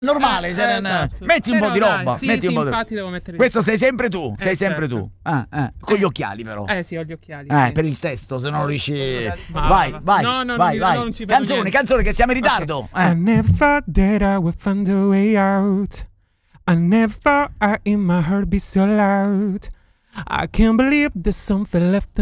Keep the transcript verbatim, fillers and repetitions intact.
normale, Eh, cioè, eh, non- esatto. metti un Però po' di dai, roba, sì, metti sì, un po' di infatti devo mettere. Questo sei sempre tu, sei Eh, sempre certo. tu. Ah, eh, con gli occhiali però. Eh sì, ho gli occhiali. Eh, sì. per il testo, se no non riesci. Va, Vai, va, va. vai, No, no, vai, non mi- vai. non ci vedo Canzone, niente. canzone che siamo in ritardo. I Eh. never thought that I would find a way out. I never thought I in my heart be so loud. I can't believe there's something left in